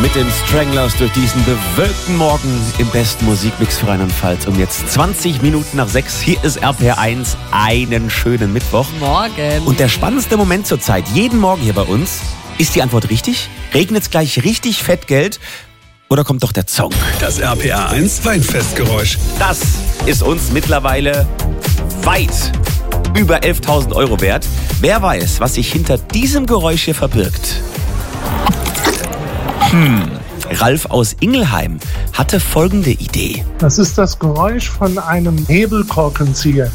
mit den Stranglers durch diesen bewölkten Morgen im besten Musikmix für Rheinland-Pfalz. Um jetzt 20 Minuten nach 6. Hier ist RPR1. Einen schönen Mittwoch. Morgen. Und der spannendste Moment zur Zeit, jeden Morgen hier bei uns, ist die Antwort richtig? Regnet es gleich richtig fett Geld? Oder kommt doch der Song? Das RPR1 Weinfestgeräusch. Das ist uns mittlerweile weit über 11.000 Euro wert. Wer weiß, was sich hinter diesem Geräusch hier verbirgt? Ralf aus Ingelheim hatte folgende Idee. Das ist das Geräusch von einem Hebelkorkenzieher.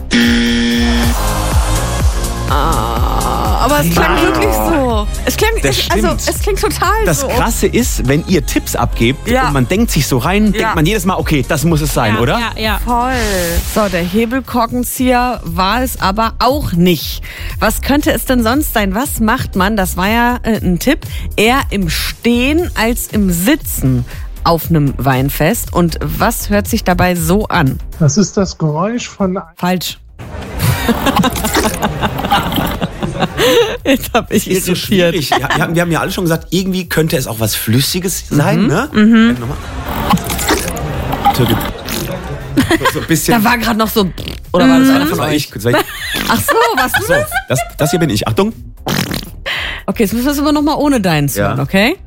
Aber es klang wirklich so. Es klingt total Das so. Krasse ist, wenn ihr Tipps abgebt Ja. und man denkt sich so rein, denkt man jedes Mal, okay, das muss es sein, oder? Ja. Voll. So, der Hebelkorkenzieher war es aber auch nicht. Was könnte es denn sonst sein? Was macht man? Das war ja ein Tipp. Eher im Stehen als im Sitzen auf einem Weinfest. Und was hört sich dabei so an? Das ist das Geräusch von... Falsch. Jetzt hab ich Ist so irritiert. schwierig. Ja, wir haben ja alle schon gesagt, irgendwie könnte es auch was Flüssiges sein, ne? Nochmal. So ein bisschen. Da war gerade noch so... Oder war das einer Das von war euch? ich. Das war ich. Ach so, was du So, das hier bin ich. Achtung. Okay, jetzt müssen wir es aber nochmal ohne deinen hören, Ja. okay?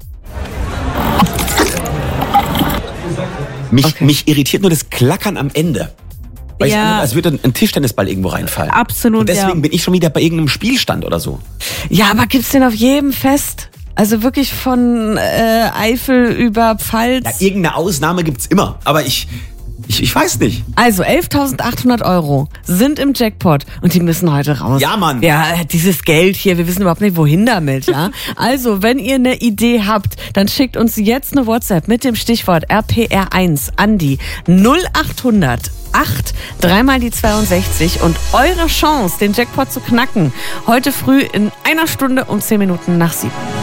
Mich irritiert nur das Klackern am Ende. Weil Ja. als würde ein Tischtennisball irgendwo reinfallen. Absolut, Und deswegen ja. bin ich schon wieder bei irgendeinem Spielstand oder so. Ja, aber gibt's den auf jedem Fest? Also wirklich von Eifel über Pfalz? Ja, irgendeine Ausnahme gibt's immer. Aber ich weiß nicht. Also 11.800 Euro sind im Jackpot und die müssen heute raus. Ja, Mann. Ja, dieses Geld hier, wir wissen überhaupt nicht, wohin damit, ja. Also, wenn ihr eine Idee habt, dann schickt uns jetzt eine WhatsApp mit dem Stichwort RPR1 an die 0800 8 3 mal die 62 und eure Chance, den Jackpot zu knacken, heute früh in 1 Stunde um 10 Minuten nach 7.